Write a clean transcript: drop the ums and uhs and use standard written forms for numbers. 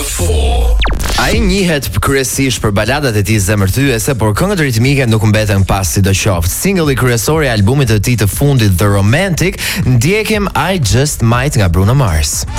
Ai njihet kryesisht për baladat e tij zemërthyese, por këngët ritmike nuk mbeten pas sidoqoftë. Singulli kryesor i albumit të tij të fundit The Romantic, ndjekim I Just Might nga Bruno Mars.